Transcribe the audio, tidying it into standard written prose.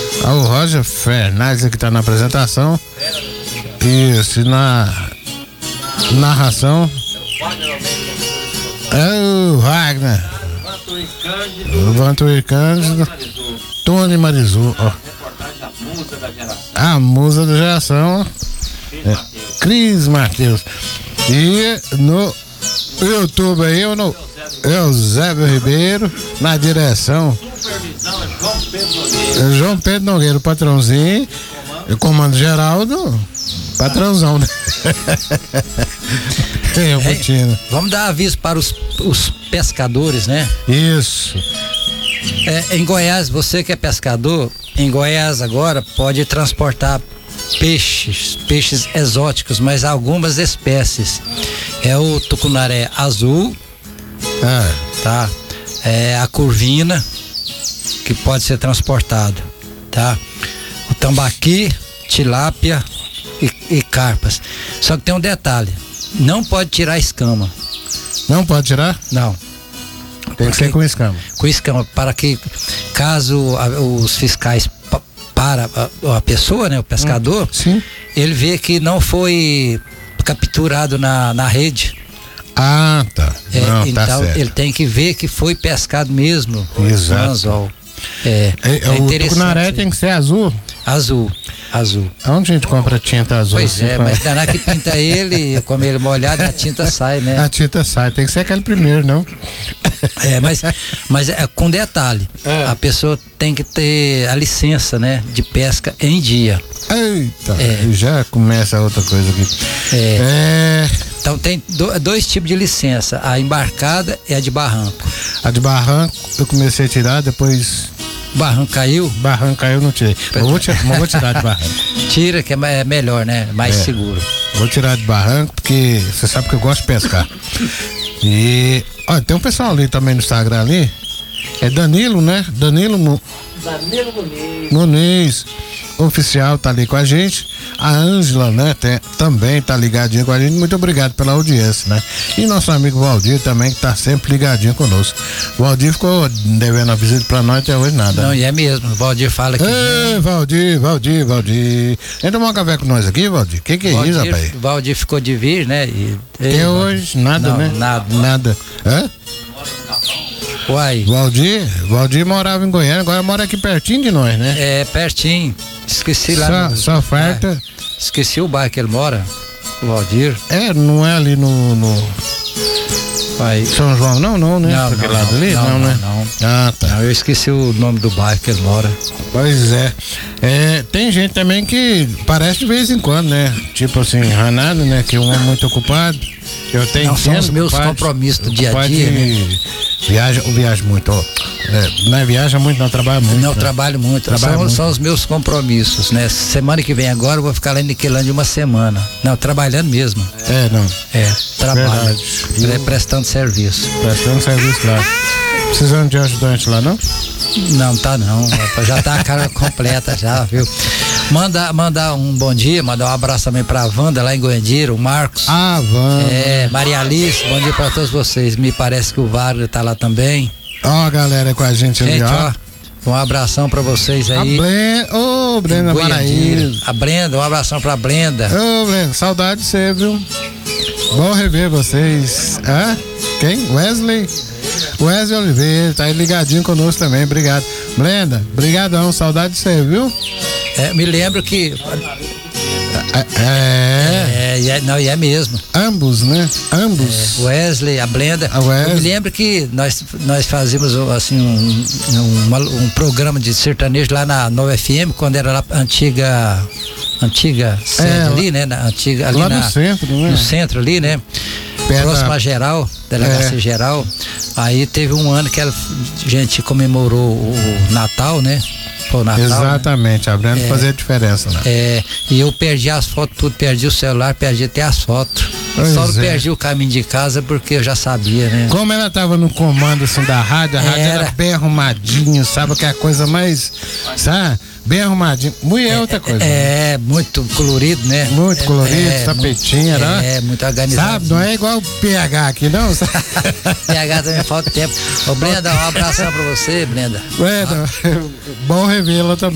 O Roger Fernandes que tá na apresentação. Isso, na narração é o Wagner. O Vantuir Cândido. Tony Marizu, ó. A musa da geração. Cris Matheus. E no YouTube aí, é o Zé Ribeiro, na direção João Pedro Nogueira, o patrãozinho, e o comando Geraldo, patrãozão, né? Vamos dar aviso para os pescadores, né? Isso. Em Goiás, você que é pescador, em Goiás agora pode transportar peixes exóticos, mas algumas espécies. É o tucunaré azul, tá? É a curvina, que pode ser transportado, tá? O tambaqui, tilápia e carpas. Só que tem um detalhe, não pode tirar a escama. Não pode tirar? Não. Tem que ser com escama. Com escama, para que caso os fiscais para a pessoa, né, o pescador, sim, ele vê que não foi capturado na rede. Ah, tá. Não, então tá certo. ele tem que ver que foi pescado mesmo. Exato. O anzol. O tucunaré tem que ser azul? Azul. Onde a gente compra tinta azul? Pois assim, mas daná que pinta ele, como ele molhado, a tinta sai, né? A tinta sai, tem que ser aquele primeiro, não? Mas com detalhe, a pessoa tem que ter a licença, né, de pesca em dia. Eita, já começa outra coisa aqui. Então tem dois tipos de licença, a embarcada e a de barranco. A de barranco eu comecei a tirar, depois... Barranco caiu? Barranco caiu, não tirei. Mas vou tirar de barranco. Tira, que é melhor, né? Mais seguro. Vou tirar de barranco, porque você sabe que eu gosto de pescar. E, olha, tem um pessoal ali também no Instagram ali. É Danilo, né? Danilo Muniz. Oficial, tá ali com a gente. A Ângela, né, também tá ligadinha com a gente. Muito obrigado pela audiência, né? E nosso amigo Valdir também, que tá sempre ligadinho conosco. O Valdir ficou devendo a visita pra nós até hoje nada. Não, e é mesmo. O Valdir fala que... Ei, Valdir. Entra tomar um café com nós aqui, Valdir. Que é isso, rapaz? O Valdir ficou de vir, né? Até hoje, nada, né? Nada. Hã? Uai. Valdir morava em Goiânia, agora mora aqui pertinho de nós, né? É, pertinho. Esqueci lá. Só oferta. Esqueci o bairro que ele mora, o Valdir. Não é ali no São João, não, né? Não, aquele lado ali? Não, né? Não. Ah, tá. Não, eu esqueci o nome do bairro que ele mora. Pois é. Tem gente também que parece de vez em quando, né? Tipo assim, Ranado, né? Que um é muito ocupado. Eu tenho não, são os meus compromissos do dia a dia, né? Viaja muito, ó. Não viaja muito, não trabalha muito. Não, né? trabalho muito. São os meus compromissos, né? Semana que vem agora eu vou ficar lá em Niquelândia uma semana. Não, trabalhando mesmo. Trabalho. Prestando serviço. Prestando serviço lá. Precisando de ajudante lá, não? Não, tá não. Já tá a cara completa já, viu? Manda um bom dia, mandar um abraço também pra Wanda lá em Goiandira, o Marcos. Ah, Wanda. Maria Alice, bom dia pra todos vocês. Me parece que o Wagner tá lá também. Ó, a galera com a gente ali, ó. Um abração pra vocês aí. Brenda Maraíza. A Brenda, um abração pra Brenda. Brenda, saudade de você, viu? Bom rever vocês. Quem? Wesley Oliveira, tá aí ligadinho conosco também, obrigado. Brenda, brigadão, saudade de você, viu? Me lembro que... E é mesmo. Ambos, né? Ambos. Wesley, a Brenda. Eu me lembro que nós fazíamos assim um programa de sertanejo lá na Nova FM, quando era lá antiga sede ali, né? Ali lá no centro, né? No centro ali, né? Próximo à Geral, Delegacia Geral. Aí teve um ano que a gente comemorou o Natal, né? Natal, exatamente, né? A Brenda fazia diferença, né? E eu perdi as fotos, tudo, perdi o celular, perdi até as fotos. Só não perdi o caminho de casa porque eu já sabia, né? Como ela tava no comando assim da rádio, a rádio era bem arrumadinho, sabe? Que é a coisa mais, sabe? Bem arrumadinho. Mulher é outra coisa. Muito colorido, né? Muito colorido, tapetinha, né? Muito organizado. Sabe, não é igual o PH aqui, não? PH também falta tempo. Ô, Brenda, um abração pra você, Brenda. Bom revê-la também.